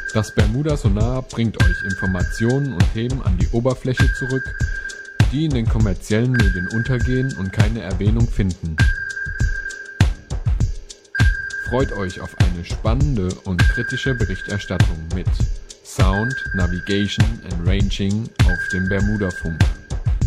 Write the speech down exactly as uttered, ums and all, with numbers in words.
Das Bermuda Sonar bringt euch Informationen und Themen an die Oberfläche zurück, die in den kommerziellen Medien untergehen und keine Erwähnung finden. Freut euch auf eine spannende und kritische Berichterstattung mit Sound, Navigation and Ranging auf dem Bermudafunk.